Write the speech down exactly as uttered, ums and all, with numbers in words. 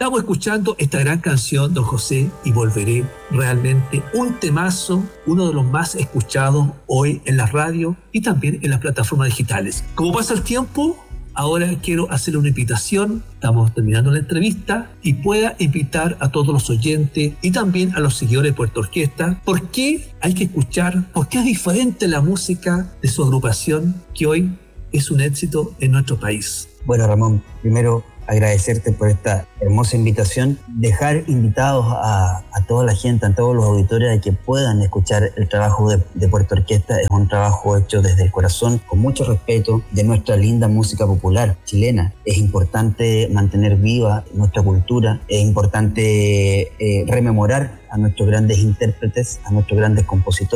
Estamos escuchando esta gran canción, don José, y volveré, realmente un temazo, uno de los más escuchados hoy en la radio y también en las plataformas digitales. Como pasa el tiempo, ahora quiero hacerle una invitación, estamos terminando la entrevista, y pueda invitar a todos los oyentes y también a los seguidores de Puerto Orquesta, por qué hay que escuchar, por qué es diferente la música de su agrupación, que hoy es un éxito en nuestro país. Bueno, Ramón, primero agradecerte por esta hermosa invitación, dejar invitados a, a toda la gente, a todos los auditores, a que puedan escuchar el trabajo de, de Puerto Orquesta. Es un trabajo hecho desde el corazón, con mucho respeto de nuestra linda música popular chilena. Es importante mantener viva nuestra cultura, es importante eh, rememorar a nuestros grandes intérpretes, a nuestros grandes compositores.